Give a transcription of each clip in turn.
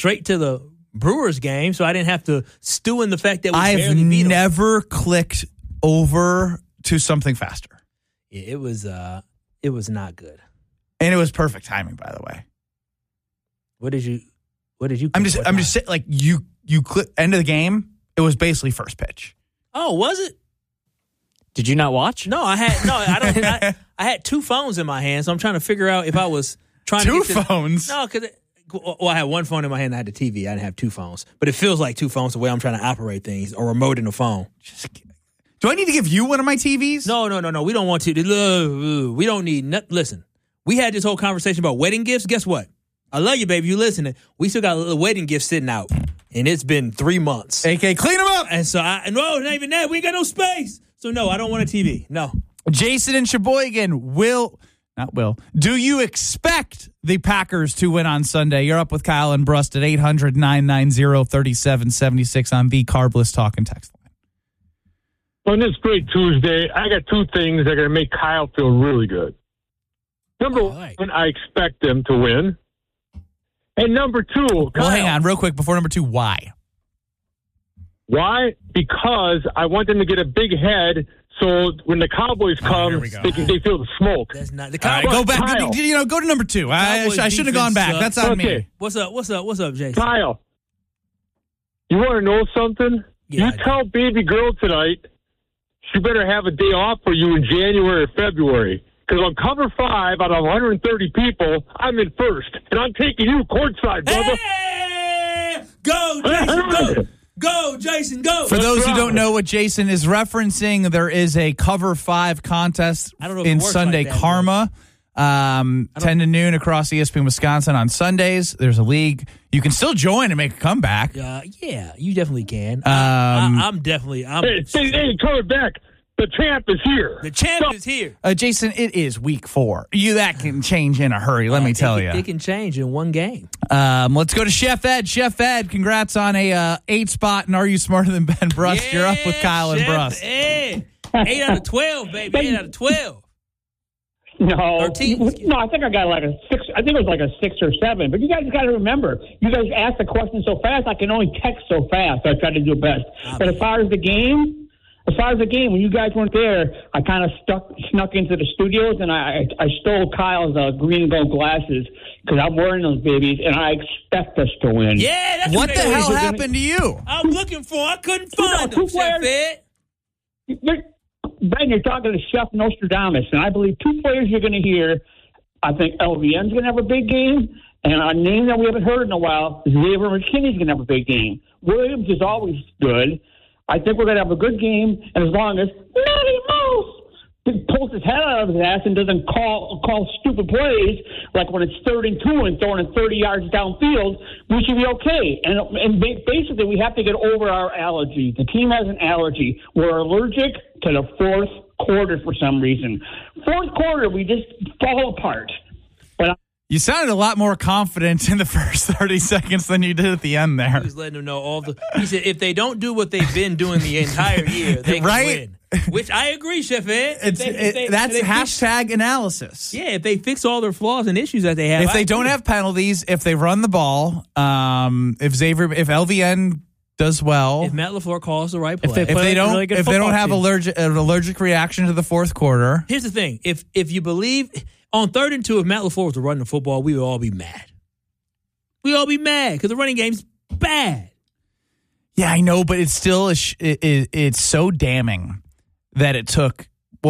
straight to the Brewers game, so I didn't have to stew in the fact that we barely beat them. I've never clicked over to something faster. Yeah, it was not good. And it was perfect timing, by the way. What did you? I'm just saying, like you click end of the game. It was basically first pitch. Oh, was it? Did you not watch? No, I had two phones in my hand, so I'm trying to figure out if I was trying two to get phones. No, because I had one phone in my hand. And I had the TV. I didn't have two phones, but it feels like two phones the way I'm trying to operate things, or remote in the phone. Do I need to give you one of my TVs? No. We don't want to. We don't need. Listen, we had this whole conversation about wedding gifts. Guess what? I love you, baby. You listening? We still got a little wedding gift sitting out, and it's been 3 months. AK, clean them up. And so no, not even that. We ain't got no space. So no, I don't want a TV. No. Jason and Sheboygan do you expect the Packers to win on Sunday? You're up with Kyle and Brust at 800-990-3776 on the Carbless Talk and Text line. On this great Tuesday, I got two things that are going to make Kyle feel really good. Number one, I expect them to win. And number two, Kyle, well, hang on real quick before number two. Why? Why? Because I want them to get a big head, so when the Cowboys come, they feel the smoke. That's not the Cowboys. Go back. Go to number two. I shouldn't have gone back. That's on me. What's up, Jason? Kyle, you want to know something? Yeah, you tell baby girl tonight she better have a day off for you in January or February. Because on cover 5 out of 130 people, I'm in first. And I'm taking you courtside, brother. Hey! Go, Jason, go. Go, Jason, go. For those who don't know what Jason is referencing, there is a cover 5 contest in Sunday like Karma. 10 to noon across ESPN Wisconsin on Sundays. There's a league. You can still join and make a comeback. Yeah, you definitely can. I'm definitely. Hey, coming back. The champ is here. The champ is here. Jason, it is week 4. That can change in a hurry, let me tell you. It can change in one game. Let's go to Chef Ed. Chef Ed, congrats on a 8 spot and Are You Smarter Than Ben Brust? You're up with Kyle and Brust. Ed. 8 out of 12, baby. 8 out of 12. No, 13. No, I think I got like a 6. I think it was like a 6 or 7. But you guys got to remember, you guys asked the question so fast, I can only text so fast. I try to do best. But as far as the game, when you guys weren't there, I kind of snuck into the studios and I stole Kyle's green and gold glasses because I'm wearing those babies and I expect us to win. Yeah, that's what the hell happened to you? I'm looking for. I couldn't find them, Chef Ed. Ben, you're talking to Chef Nostradamus, and I believe 2 players you're going to hear. I think LVN's going to have a big game, and a name that we haven't heard in a while, Xavier McKinney's going to have a big game. Williams is always good. I think we're going to have a good game, and as long as Matty Mouse pulls his head out of his ass and doesn't call stupid plays, like when it's 3rd and 2 and throwing it 30 yards downfield, we should be okay. And basically, we have to get over our allergy. The team has an allergy. We're allergic to the fourth quarter for some reason. Fourth quarter, we just fall apart. But you sounded a lot more confident in the first 30 seconds than you did at the end there. He was letting them know he said, if they don't do what they've been doing the entire year, they can win. Which I agree, Chef Ed. That's hashtag analysis. Yeah, if they fix all their flaws and issues that they have. If they don't have penalties, if they run the ball, if LVN does well. If Matt LaFleur calls the right play. If they don't have an allergic reaction to the fourth quarter. Here's the thing. If you believe on 3rd and 2, if Matt LaFleur was to run the football, we would all be mad. We'd all be mad because the running game's bad. Yeah, I know, but it's still it's so damning that it took,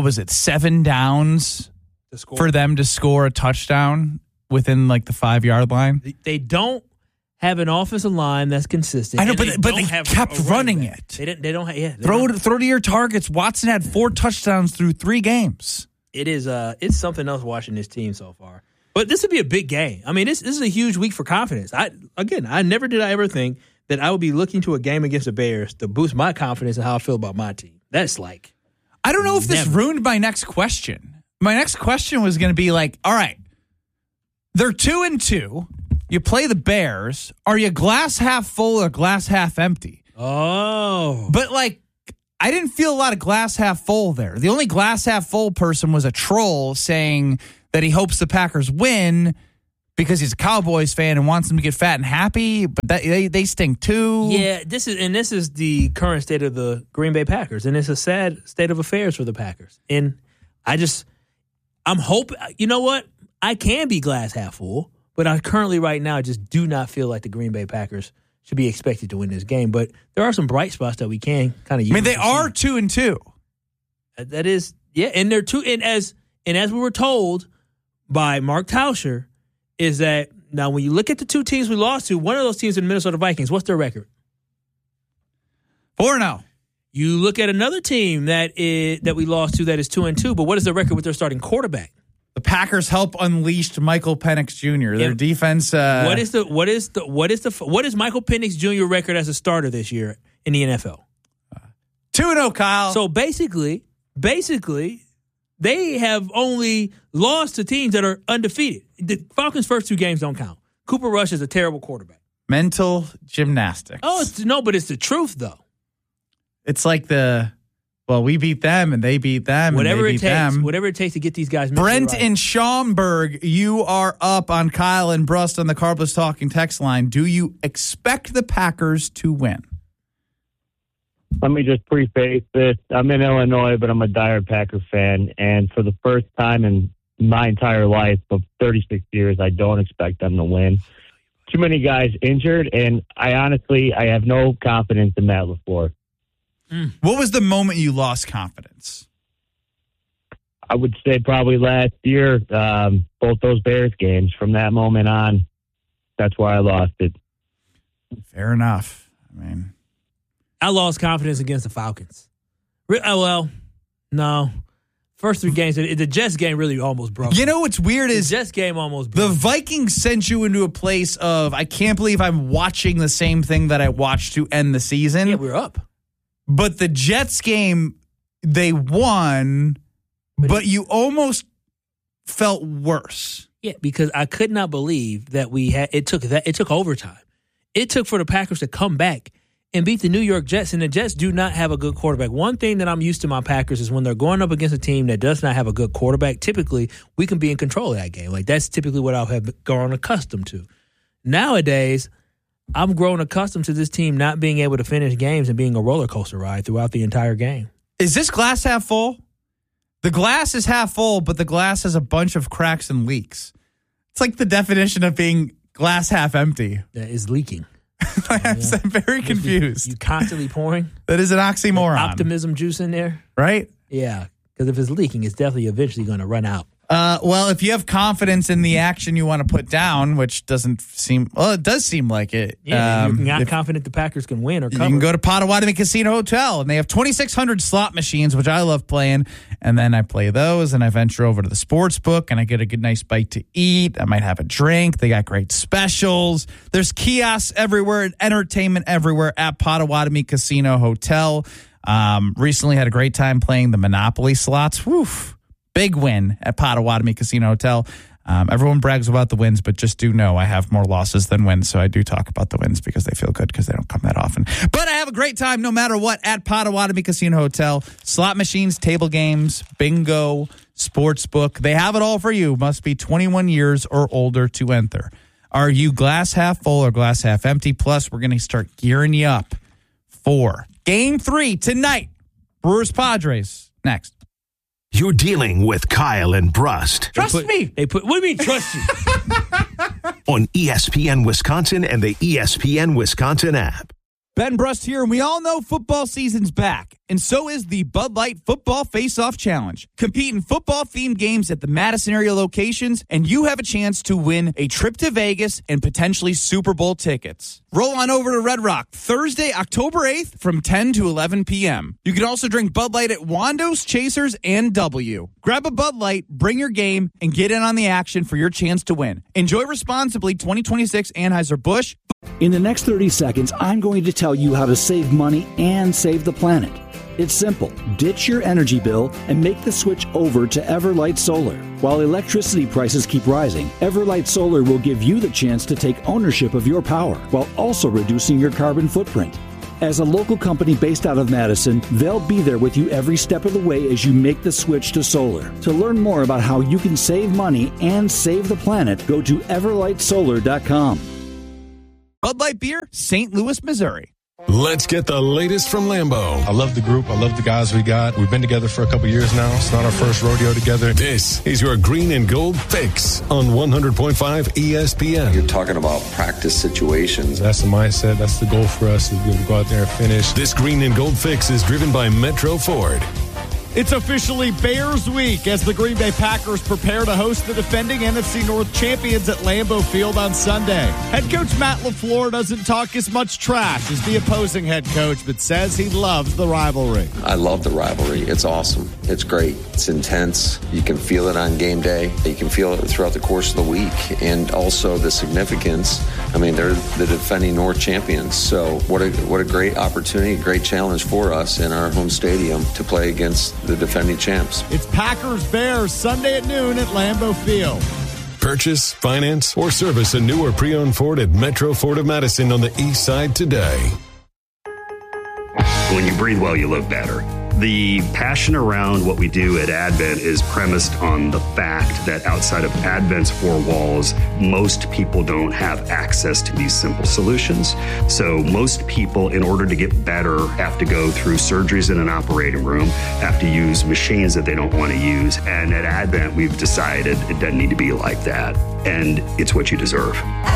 7 downs for them to score a touchdown within like the 5-yard line? They don't have an offensive line that's consistent. I know, but they kept running it. They don't have, throw to your targets. Watson had 4 touchdowns through 3 games. It's something else watching this team so far. But this would be a big game. I mean, this is a huge week for confidence. I never did I ever think that I would be looking to a game against the Bears to boost my confidence and how I feel about my team. That's like, I don't know if this ruined my next question. My next question was going to be like, all right, they're 2-2. You play the Bears. Are you glass half full or glass half empty? Oh. But like, I didn't feel a lot of glass half full there. The only glass half full person was a troll saying that he hopes the Packers win because he's a Cowboys fan and wants them to get fat and happy, but they stink too. Yeah, this is the current state of the Green Bay Packers, and it's a sad state of affairs for the Packers. And I'm hoping, you know what? I can be glass half full, but I currently right now just do not feel like the Green Bay Packers should be expected to win this game. But there are some bright spots that we can kind of use. I mean, they are 2-2. That is, yeah, and they're 2. And as we were told by Mark Tauscher, is that now when you look at the two teams we lost to, one of those teams is the Minnesota Vikings. What's their record? 4-0. You look at another team that we lost to that is 2-2, but what is their record with their starting quarterback? The Packers help unleashed Michael Penix Jr. Their defense. What is Michael Penix Jr. record as a starter this year in the NFL? 2-0, Kyle. So basically, they have only lost to teams that are undefeated. The Falcons' first 2 games don't count. Cooper Rush is a terrible quarterback. Mental gymnastics. Oh, but it's the truth though. It's like we beat them and they beat them. Whatever and they beat them. Whatever it takes to get these guys. Brent right. in Schaumburg, you are up on Kyle and Brust on the Carbless Talking text line. Do you expect the Packers to win? Let me just preface this. I'm in Illinois, but I'm a diehard Packer fan. And for the first time in my entire life of 36 years, I don't expect them to win. Too many guys injured, and I have no confidence in Matt LaFleur. What was the moment you lost confidence? I would say probably last year, both those Bears games. From that moment on, that's where I lost it. Fair enough. I mean, I lost confidence against the Falcons. Well, no. First 3 games, the Jets game really almost broke. You know what's weird is the Jets game almost broke. The Vikings sent you into a place of, I can't believe I'm watching the same thing that I watched to end the season. Yeah, we're up. But the Jets game, they won, but you almost felt worse. Yeah, because I could not believe that it took overtime. It took for the Packers to come back and beat the New York Jets, and the Jets do not have a good quarterback. One thing that I'm used to my Packers is when they're going up against a team that does not have a good quarterback, typically we can be in control of that game. Like that's typically what I have grown accustomed to. Nowadays, I'm grown accustomed to this team not being able to finish games and being a roller coaster ride throughout the entire game. Is this glass half full? The glass is half full, but the glass has a bunch of cracks and leaks. It's like the definition of being glass half empty. That is leaking. I'm very confused. You constantly pouring? That is an oxymoron. Optimism juice in there? Right? Yeah, because if it's leaking, it's definitely eventually going to run out. Well, if you have confidence in the action you want to put down, which doesn't seem, well, it does seem like it. Yeah, you're not confident the Packers can win or cover. You can go to Potawatomi Casino Hotel, and they have 2,600 slot machines, which I love playing. And then I play those, and I venture over to the sports book, and I get a good, nice bite to eat. I might have a drink. They got great specials. There's kiosks everywhere, and entertainment everywhere at Potawatomi Casino Hotel. Recently had a great time playing the Monopoly slots. Woof. Big win at Potawatomi Casino Hotel. Everyone brags about the wins, but just do know I have more losses than wins, so I do talk about the wins because they feel good because they don't come that often. But I have a great time no matter what at Potawatomi Casino Hotel. Slot machines, table games, bingo, sports book. They have it all for you. Must be 21 years or older to enter. Are you glass half full or glass half empty? Plus, we're going to start gearing you up for Game 3 tonight. Brewers-Padres. Next. You're dealing with Kyle and Brust. Trust me. What do you mean trust you? On ESPN Wisconsin and the ESPN Wisconsin app. Ben Brust here, and we all know football season's back, and so is the Bud Light Football Face-Off Challenge. Compete in football-themed games at the Madison area locations, and you have a chance to win a trip to Vegas and potentially Super Bowl tickets. Roll on over to Red Rock Thursday, October 8th from 10 to 11 p.m. You can also drink Bud Light at Wando's, Chasers, and W. Grab a Bud Light, bring your game, and get in on the action for your chance to win. Enjoy responsibly. 2026 Anheuser-Busch. In the next 30 seconds, I'm going to tell you how to save money and save the planet. It's simple. Ditch your energy bill and make the switch over to Everlight Solar. While electricity prices keep rising, Everlight Solar will give you the chance to take ownership of your power while also reducing your carbon footprint. As a local company based out of Madison, they'll be there with you every step of the way as you make the switch to solar. To learn more about how you can save money and save the planet, go to everlightsolar.com. Bud Light Beer, St. Louis, Missouri. Let's get the latest from Lambeau. I love the group. I love the guys we got. We've been together for a couple years now. It's not our first rodeo together. This is your Green and Gold Fix on 100.5 ESPN. You're talking about practice situations. That's the mindset. That's the goal for us, is to be able to go out there and finish. This Green and Gold Fix is driven by Metro Ford. It's officially Bears Week as the Green Bay Packers prepare to host the defending NFC North champions at Lambeau Field on Sunday. Head coach Matt LaFleur doesn't talk as much trash as the opposing head coach, but says he loves the rivalry. I love the rivalry. It's awesome. It's great. It's intense. You can feel it on game day. You can feel it throughout the course of the week. And also the significance. I mean, they're the defending North champions. So what a great opportunity, a great challenge for us in our home stadium to play against the defending champs. It's Packers-Bears Sunday at noon at Lambeau Field. Purchase, finance, or service a new or pre-owned Ford at Metro Ford of Madison on the east side today. When you breathe well, you look better. The passion around what we do at Advent is premised on the fact that outside of Advent's four walls, most people don't have access to these simple solutions. So most people, in order to get better, have to go through surgeries in an operating room, have to use machines that they don't want to use. And at Advent, we've decided it doesn't need to be like that. And it's what you deserve.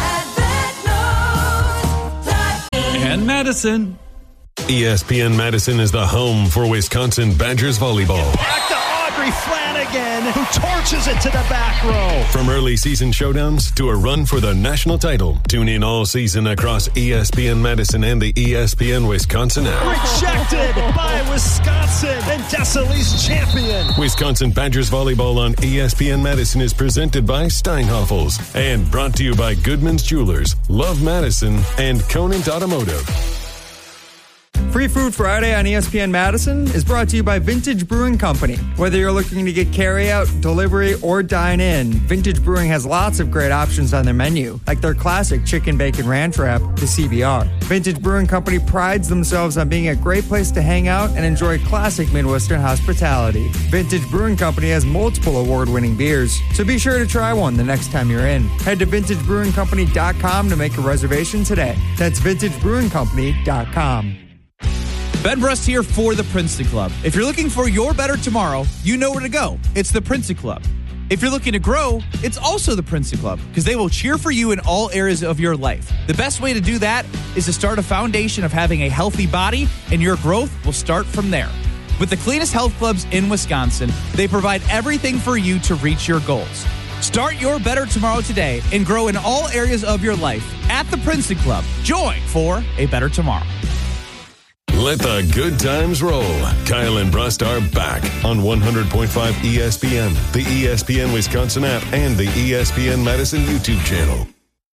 And Madison. ESPN Madison is the home for Wisconsin Badgers volleyball. Back to Audrey Flanagan, who torches it to the back row. From early season showdowns to a run for the national title, tune in all season across ESPN Madison and the ESPN Wisconsin app. Rejected by Wisconsin and Desilee's champion. Wisconsin Badgers volleyball on ESPN Madison is presented by Steinhoffels and brought to you by Goodman's Jewelers, Love Madison, and Conant Automotive. Free Food Friday on ESPN Madison is brought to you by Vintage Brewing Company. Whether you're looking to get carry-out, delivery, or dine-in, Vintage Brewing has lots of great options on their menu, like their classic Chicken Bacon Ranch Wrap, the CBR. Vintage Brewing Company prides themselves on being a great place to hang out and enjoy classic Midwestern hospitality. Vintage Brewing Company has multiple award-winning beers, so be sure to try one the next time you're in. Head to VintageBrewingCompany.com to make a reservation today. That's VintageBrewingCompany.com. Ben Brust here for the Princeton Club. If you're looking for your better tomorrow, you know where to go. It's the Princeton Club. If you're looking to grow, it's also the Princeton Club, because they will cheer for you in all areas of your life. The best way to do that is to start a foundation of having a healthy body, and your growth will start from there. With the cleanest health clubs in Wisconsin, they provide everything for you to reach your goals. Start your better tomorrow today and grow in all areas of your life at the Princeton Club. Join for a better tomorrow. Let the good times roll. Kyle and Brust are back on 100.5 ESPN, the ESPN Wisconsin app, and the ESPN Madison YouTube channel.